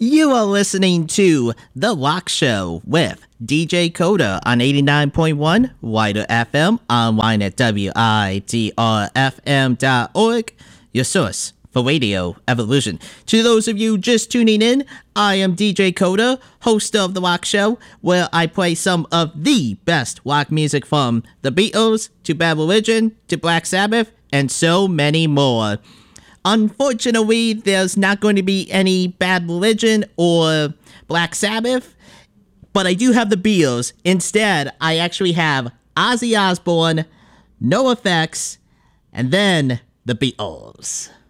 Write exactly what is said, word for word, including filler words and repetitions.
You are listening to The Rock Show with D J Coda on eighty-nine point one Wider F M, online at W I D R F M dot org, your source for Radio Evolution. To those of you just tuning in, I am D J Coda, host of The Rock Show, where I play some of the best rock music from The Beatles to Bad Religion to Black Sabbath and so many more. Unfortunately, there's not going to be any Bad Religion or Black Sabbath, but I do have the Beatles. Instead, I actually have Ozzy Osbourne, NoFX, and then the Beatles.